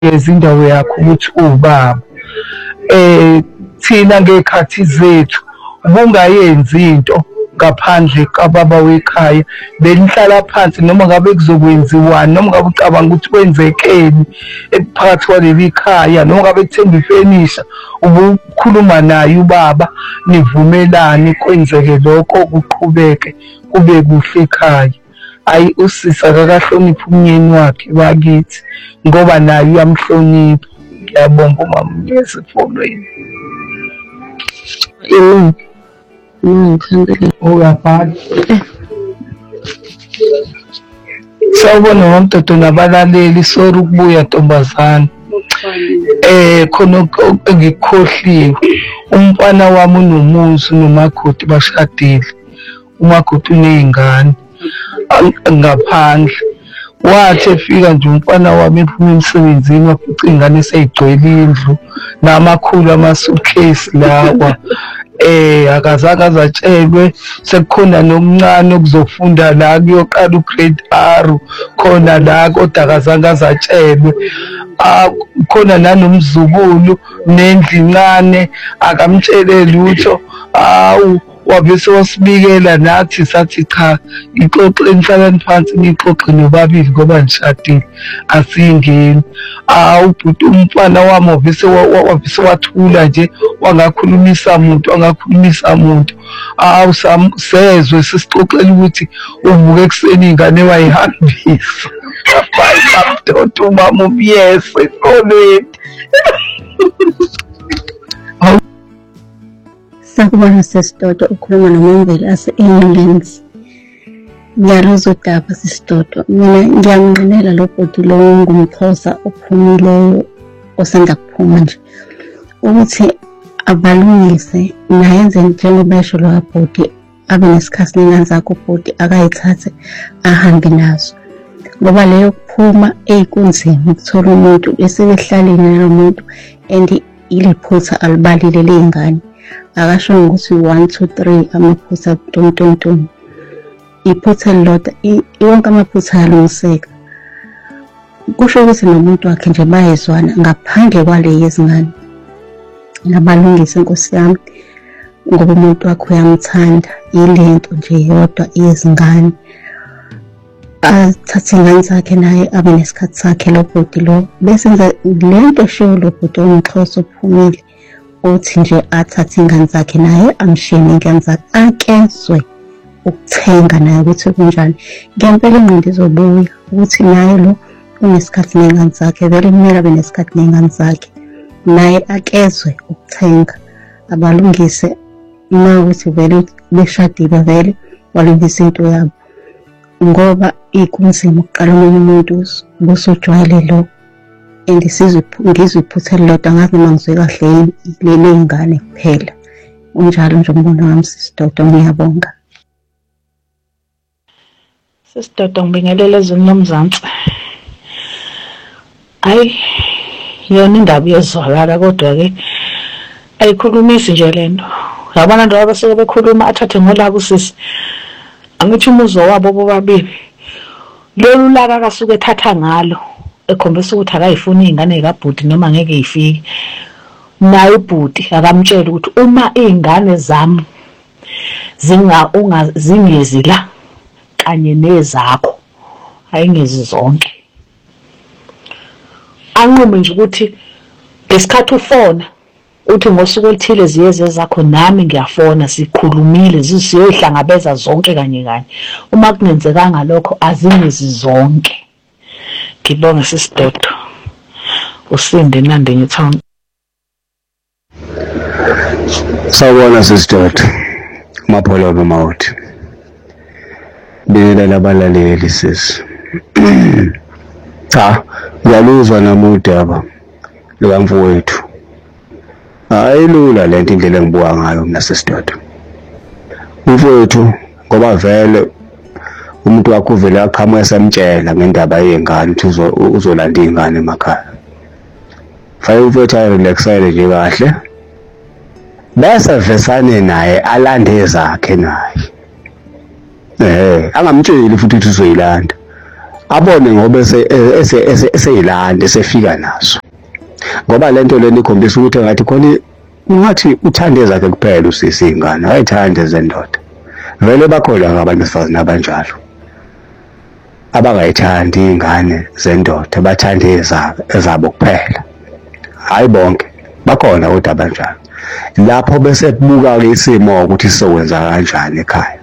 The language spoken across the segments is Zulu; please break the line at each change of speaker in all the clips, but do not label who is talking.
indawo yakho ukuthi ubaba. Thina ngekhathi zethu ubungayenzi into ngaphandle kababa wekhaya, benihlala phansi noma ngabe kuzokwenziwani, noma ngabe ucabanga ukuthi kwenzekeni phakathi kwaleli khaya, noma ngabe kuthenga ifenisha, ubukhuluma naye ubaba nivumelane kwenzeke lokho, kuqhubeke kube kuhle ekhaya. Ayi, usisi akakahloniphi umyeni wakhe bakithi ngoba naye uyamhlonipha. Ngiyabonga umama ngezifonweni. Uyabhala. Sawubona wamdodo nabalaleli, sorry ukubuya ntombazane. Khona engikukhohliwe. Umfana wami unomuzi nomakoti bashadile. Umakoti uney'ngane ngaphandle. Wathi efika nje umfana wami ephuma emsebenzini wafica iy'ngane esey'gcwele indlu namakhulu ama-suitcase lawa. Akazange azatshelwe sekukhona nomncane okuzofunda la kuyoqala ugrade R khona la, kodwa akazange azatshelwe. Khona nanomzukulu nendlu incane akamtshele lutho. Wavese wasibikela nathi sathi cha, ixoxe nihlalani phansi nixoxe nobabili ngoba nishadile, asingeni. Ubhuti umfana wami wavese wathula nje, wangakhulumisa muntu. Sezwe sesixoxela ukuthi uvuke ekuseni ingane wayihambisa. Mdoda umama umyese esikolweni.
Sakubona sesidodo ukhuluma noMombeli ase-England. Ngiyaluzwa udaba sesidodo. Mina ngiyamnqinela lo bhuti lo ngumXhosa ophumileyo osanda kuphuma nje ukuthi abalungise nayenze njengoba esho lo bhuti, abe nesikhathi n'ingane zakhe ubhuti akayithathe ahambe nazo, ngoba leyo kuphuma kunzima ukuthola umuntu esebehlalile nalo muntu and iliphutha alibalile ley'ngane. Akasho ukuthi 1 2 3 amaphutha tontontoni. Iphutha lodwa yonke amaphutha ayalungiseka. Kusho ukuthi nomuntu wakhe nje bayezwana ngaphandle kwale yezingane. Nabalungise Nkosi yami ngoba umuntu wakhe uyamthanda, yilento nje yodwa yezingane. Athathe ingane zakhe naye abe nesikhathi sakhe lo bhuti lo, bese enza lento eshiwo lo bhuti womXhosa ophumile uthi nje athathe ingane zakhe naye amshiye n'ingane zakhe akezwe ukuthenga naye ukuthi kunjani. Ngempela ingqondo izobuya ukuthi naye lo unesikhathi n'ingane zakhe, vele kumele abe nesikhathi n'ingane zakhe naye akezwe ukuthenga. Abalungise uma ukuthi vele beshadile vele walungisa into yabo, ngoba ikunzima ukuqala omunye umuntu busojwayele lo. And ngizwe iphutha elilodwa, ngazi noma ngizwe kahle leli ngane kuphela. Unjalo nje umbono wami sisidodo. Ngiyabonga
sisidodo, ngibingelela ezweni lomzansi. Hayi, yona indaba iyezwakala kodwa-ke ayikhulumisi nje lento. Yabona nje abasuke bekhuluma athathe ngolabo usisi, angithi umuzwa wabo bobabili lolu laka akasuke ethatha ngalo ekhombisa ukuthi akayifuni iy'ngane zikabhuti noma ngeke yifike. Naye ubhuti akamtshela ukuthi uma iy'ngane zami zingezi la kanye nezakho, ayingezi zonke. Anqume nje ukuthi ngesikhathi ufona uthi ngosuku oluthile ziyeze zakho, nami ngiyafona, sikhulumile siyohlangabeza zonke kanye kanye. Uma kungenzekanga lokho azingezi zonke. Ngibonge sisidodo. Usinde Nandi Newtown.
Sawubona sisidodo. Mapholo mawuthi. Bela labalaleli sisi. Cha, ngiyaluzwa nami udaba lukamfowethu. Ayilula lento indlela engibuka ngayo mina sisidodo. Umfowethu ngoba vele umuntu wakho uvele aqhamuka esamtshela ngendaba yengane ukuthi uzolanda iy'ngane emakhaya. Fanele umfowethu ayirelaxele nje kahle, bese vesane naye alande ezakhe naye. Angamtsheli futhi ukuthi uzoyilanda, abone ngoba eseyilanda esefika naso. Ngoba lento lena ikhombisa ukuthi ngathi khona ungathi uthande zakhe kuphela usisi ingane, ayithande zendoda. Vele bakhona abantu besifazane abanjalo. Abangayithandi ingane zendoda, bathande ezabo kuphela. Hayi bonke, bakhona kodwa abanjalo. Lapho bese kubuka-ke isimo ukuthi sizokwenza kanjani ekhaya.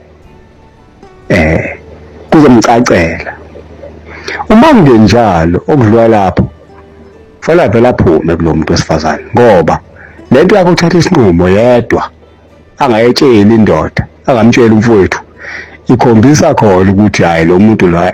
Kuzomcacela. Uma kungenjalo okudlula lapho, kufanele vele aphume kulo muntu wesifazane ngoba lento yakho uthatha isinqumo yedwa angayetsheli indoda, angamtsheli umfowethu, ikhombisa khona ukuthi hayi lo muntu la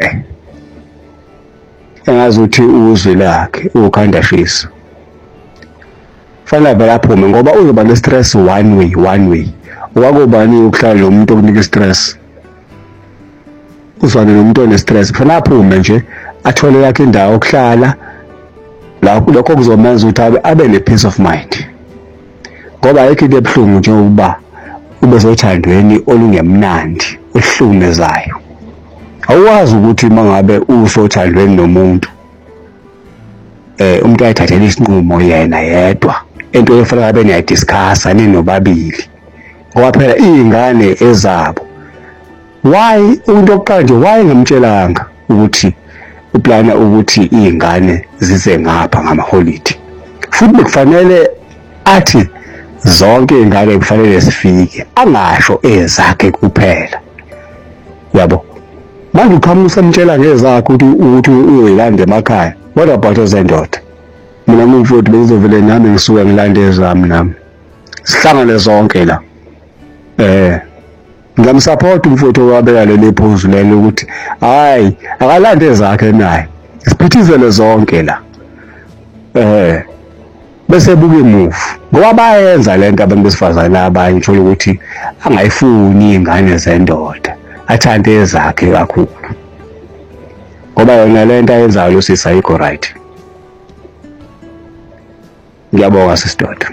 engazuthi uzwi lakhe ukhandashisa. Kufanele vele aphume ngoba uzoba ne-stress one way. Wakubani ukuhlala lo muntu okunika i-stress? Uzwane nomuntu one-stress, kufanele aphume nje athole yakhe indawo yokuhlala. Lokho kuzomenza ukuthi abe ne-peace of mind. Ngoba ayikho into ebuhlungu njengokuba ube sothandweni olungemnandi, oluhlukumezayo. Awukwazi ukuthi uma ngabe usothandweni nomuntu umuntu ayithathele isinqumo yena yedwa, into efanele abe niyayidiscussa ninobabili ngoba phela iy'ngane ezabo. Why umuntu okuqala nje why ngamtshelanga ukuthi uplana ukuthi iy'ngane zize ngapha ngamaholidi, futhi bekufanele athi zonke iy'ngane kufanele zifike, angasho ezakhe kuphela. Yabo, manje uqhamuka usamtshela ngezakhe ukuthi uyoyilanda emakhaya. What about ezendoda? Mina ngumfowethu bezovele nami ngisuke ngilande ezami nami, sihlangane zonke la. Ngamsupport umfowethu owabeka leli phuzu lelo ukuthi hayi akalande ezakhe naye, siphithizele zonke la. Bese buka emuva ngoba bayenza lento abantu besifazane abanye uthola ukuthi angayifuni iy'ngane zendoda, athande ezakhe kakhulu ngoba yona lento ayenzayo lo sisi ayikho right. Ngiyabonga sisidoda.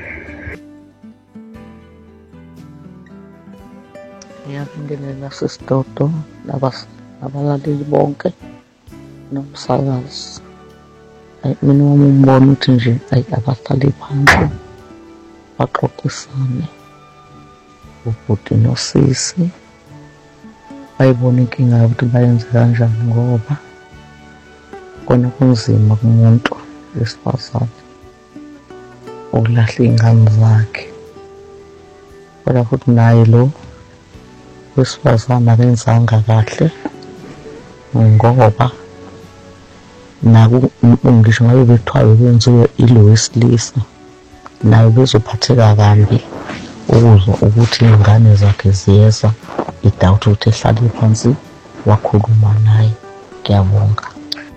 Ngiyabingelela sisidodo nabalaleli bonke nomsakazi. Mina wami umbona ukuthi nje abahlale phansi baxoxisane ubhuti nosisi, bayibone inkinga yokuthi bayenze kanjani ngoba kona kunzima kumuntu wesifazane ukulahla iy'ngane zakhe. Kodwa futhi naye lo wesifazane akenzanga kahle ngoba naku ngisho ngabe bethiwa bekwenziwe ilo wesilisa, naye bezophatheka kambi ukuzwa ukuthi iy'ngane zakhe ziyeza, idawuthi ukuthi ehlale phansi wakhuluma naye. Ngiyabonga.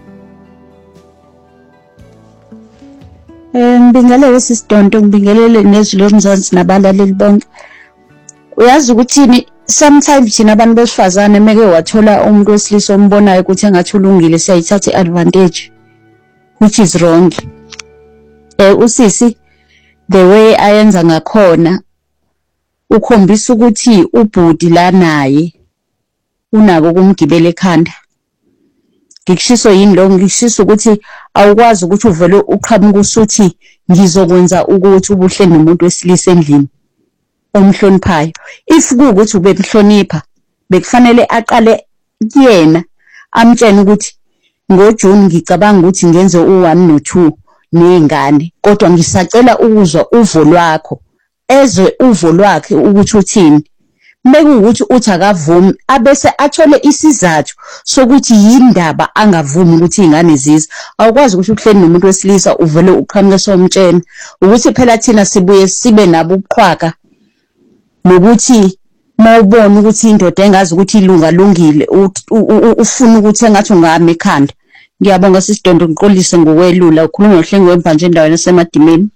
Ngibingelele sisidondo, ngibingelele nezwi lomzansi nabalaleli bonke. Uyazi ukuthi sometimes thina abantu besifazane meke wathola umuntu wesilisa ombonayo ukuthi engathi ulungile, siyayithatha i-advantage, which is wrong. Usisi the way ayenza ngakhona ukhombisa ukuthi ubhudi la naye unako ukumgibela ekhanda. Ngikushiso yini lo, ngikushiso ukuthi awukwazi ukuthi uvele uqhamuka usuthi ngizokwenza ukuthi ubuhle nomuntu wesilisa endlini omhloniphayo. If kuwukuthi ubemhlonipha, bekufanele aqale kuyena amtshene ukuthi ngoJune ngicabanga ukuthi ngenze u1 no2 nezingane, kodwa ngisacela ukuzwa uvo lwakho, ezwe uvo lwakhe ukuthi uthini. Mekuwukuthi uthi akavumi, abese athole isizathu sokuthi yindaba angavumi ukuthi izingane zize. Awukwazi ukuthi ukuhleli nomuntu wesilisa uvele uqhamuke somtshena ukuthi phela thina sibuye sibe nabo ubuqhwaka nokuthi mawubona ukuthi indoda engazi ukuthi ilunga lungile ufuna ukuthi engathi ungami ekhanda. Ngiyabonga sisidondo, ngiqolise ngokwelula, ukhuluma noHlengiwe Mbanje endaweni yaseMadimeni.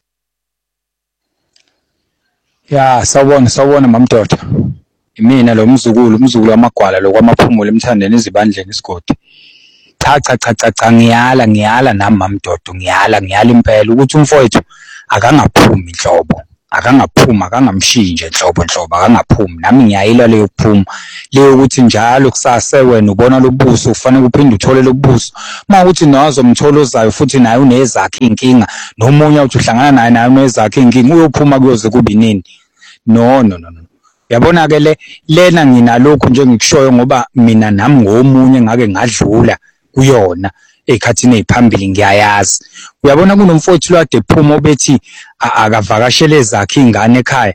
Ya, sawubona mamdoda. Imina lo umzukulu wamagwala lo kwamaphumulo emthandeni izibandleni isigodi. Cha ngiyala nami mamdoda, ngiyala impela ukuthi umfowethu akangaphumi inhlobo. akangaphuma akangamshiyi nje nhlobo akangaphumi nami ngiyayilwa leyo kuphuma leyo ukuthi njalo kusasa wena ubona lobuso ufanele uphinde uthole lobuso mawukuthi nazo umtholozayo futhi naye unezakhe inkinga nomunye uthi uhlangana naye unezakhe inkinga uyophuma kuyoze kube nini no yabona ke lena nginalokho nje ngikushoyo ngoba mina nami ngomunye ngake ngadlula kuyona ekhathini eziphambili ngiyayazi uyabona kunomfowethu lwade ephuma obethi akavakashele ezakhe ingane ekhaya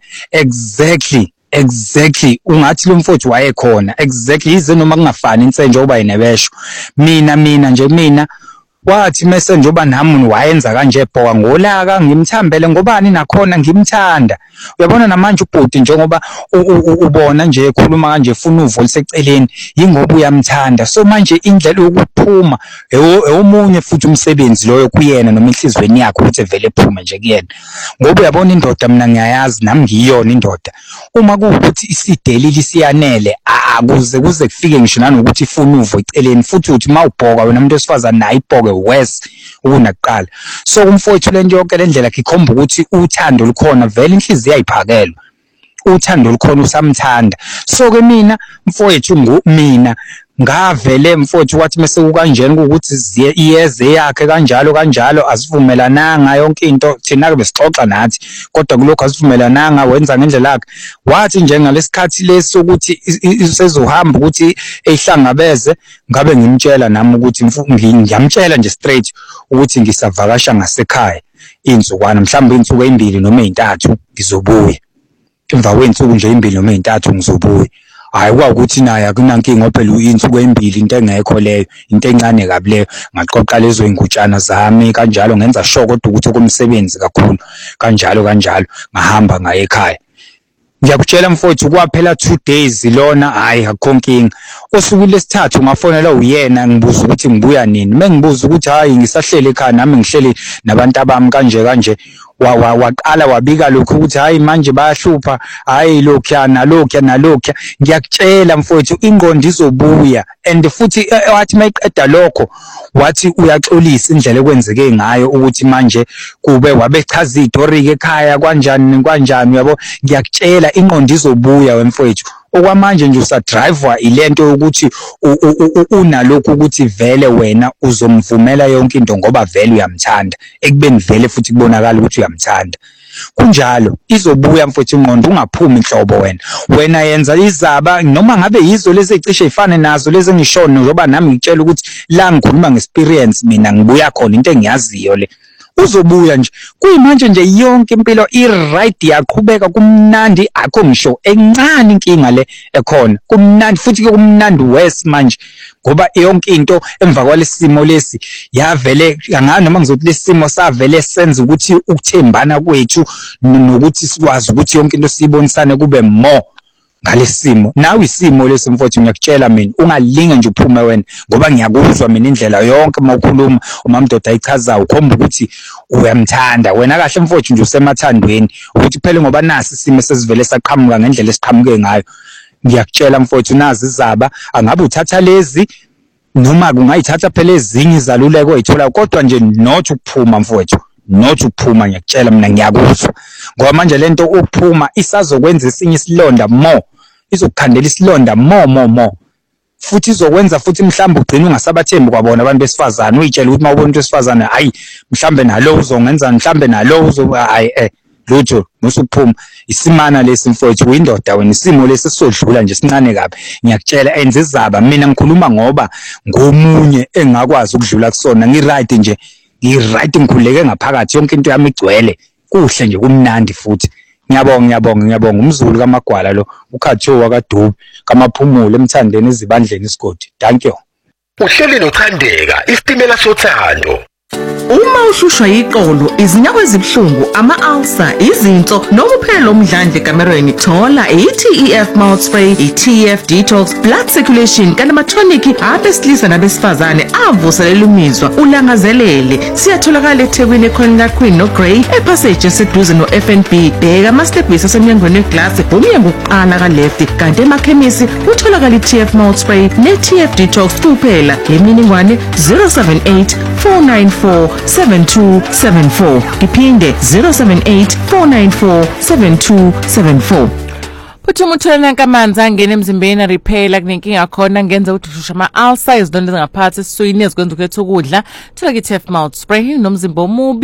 exactly ungathi lo mfowethu wayekhona exactly ize noma kungafani insenje oba yinebesho mina wathi mase njoba nami wayenza kanje ebhoka ngolaka ngimthambele ngobani nakhona ngimthanda uyabona namanje ubhuti njengoba ubona nje ekhuluma kanje ufuna uvo liseceleni yingoba uyamthanda so manje indlela yokuphuma omunye futhi umsebenzi loyo kuyena noma inhlizweni yakhe ukuthi vele ephume nje kuyena ngoba uyabona indoda mina ngiyayazi nami ngiyona indoda uma kuukuthi isidelili siyanele akuze kufike ngisho nanokuthi ifuna uvo eceleni futhi uthi mawubhoka wena umuntu wesifazana naye ibhoke wes ukunakuqala so umfowethu lento yonke lendlela ikhomba ukuthi uthando lukhona vele inhliziyo ayiphakelwe uthando lukhona usamthanda so ke mina mfowethu mina ngavele mfowethu wathi mase kukanjeni ukuthi iyeze yakhe kanjalo asivumelananga yonke into thina ke besixoxa nathi kodwa kulokho asivumelananga wenza ngendlela yakhe wathi njengalesikhathi lesi ukuthi sezohamba ukuthi ehlangabeze ngabe ngimtshela nami ukuthi ngiyamtshela nje straight ukuthi ngisavakasha ngasekhaya insukwana mhlawumbe insuku ezimbili noma ezintathu ngizobuya emva kwensuku nje ezimbili noma ezintathu ngizobuya hayi kwakuthi naye akunankinga phela insuku ezimbili into engekho leyo into encane kabi leyo ngaqoqa lezo ingutshana zami kanjalo ngenza sure kodwa ukuthi kumsebenzi kakhulu kanjalo ngahamba ngaye ekhaya ngiyakutshela mfowethu kwaphela 2 days lona hayi akhonkinga osuku lesithathu ngafonela uyena ngibuza ukuthi ngibuya nini mengibuza ukuthi hayi ngisahlele ekhaya nami ngihleli nabantu abami kanje waqala wabika lokho ukuthi hayi manje bayahlupha hayi lokhya ngiyakutshela mfowethu ingqondo izobuya and futhi wathi mayiqeda lokho wathi uyaxolisa indlela ekwenzeke ngayo ukuthi manje kube wabechaza istory ekhaya kanjani uyabo ngiyakutshela ingqondo izobuya wemfowethu okwamanje nje usadriver ilento ukuthi unalokho ukuthi vele wena uzomvumela yonke into ngoba vele uyamthanda ekubeni vele futhi kubonakala ukuthi uyamthanda kunjalo izobuya mfowethu ingqondo ungaphumi inhlobo wena yenza izaba noma ngabe yizo lezi ezicishe ifane nazo lezi engishona ngoba nami ngitshela ukuthi la ngikhuluma ngeexperience mina ngibuya khona into engiyaziyo le uzobuya nje kuyimanje nje yonke impilo iright yaqhubeka kumnandi akho ngisho encane inkinga le ekhona kumnandi futhi ke kumnandi west manje ngoba yonke into emva kwalesimo lesi yavele angani noma ngizothi lesimo savele senza ukuthi ukuthembana kwethu nokuthi sikwazi ukuthi yonke into sibonisane kube more ngalesimo nawe isimo lesimfowethu ngiyakutshela mina ungalinge nje uphume wena ngoba ngiyakuzwa mina indlela yonke mawukhuluma uma mdoda ayichaza ukhomba ukuthi uyamthanda wena kahle mfowethu nje usemathandweni ukuthi phela ngoba nasi isimo sesivele saqhamuka ngendlela esiqhamuke ngayo ngiyakutshela mfowethu nazi izaba angabe uthatha lezi noma kungayithatha phela ezinye izaluleko oyithola kodwa nje not ukuphuma mfowethu not ukuphuma ngiyakutshela mina ngiyakuzwa ngoba manje lento ukuphuma isazokwenza esinye isilonda more izokukhandela isilonda more futhi izokwenza futhi mhlawumbe ugcina ungasabathembi kwabona abantu besifazana uyitshela ukuthi mawubona umuntu wesifazana hayi mhlawumbe nalo uzongenza mhlawumbe nalo hayi lutho musuphuma isimana lesi mfowethu uyindoda wena isimo lesi sisodlula nje sincane kabi ngiyakutshela enze izaba mina ngikhuluma ngoba ngomunye engakwazi ukudlula kusona ngiright nje ngiright ngikhuleke ngaphakathi yonke into yami igcwele kuhle nje kumnandi futhi ngiyabonga umzulu kaMagwala lo ukhathiwa kaDubi kamaphumulo emthandeni izibandleni isigodi thank you
uhleli nothandeka isitimela sothando
Uma ushushwa iqolo, izinyawo ezibhlungu, ama-ulcer, izinso, noma uphela umdlandle kamerweni, thola i-TEF mouth spray, i-TEF detox, blood circulation, kanti ama-tonic abesilisa nabesifazane avuselela umizwa, ulangazelele. Siyatholakala eThekwini ekhona kaQueen noGrey, epassage eseduze no-FNB. Bheka ama-stebhisi asemnyangweni weglasi, umnyango wokuqala ka-left, kanti emakhemisi utholakala i-TEF mouth spray ne-TEF detox kuphela. Imininingwane 078 494 7 7274 ngiphinde 078-494-7274. Phuthuma utholana kamanzi angena emzimbeni repair kunenkinga khona ngenza udushusha ama-ulcer izilonda ezingaphathi esiswini ezikwenza ukhetha ukudla thola ke i-Tef Mouth Spray nomzimba omubi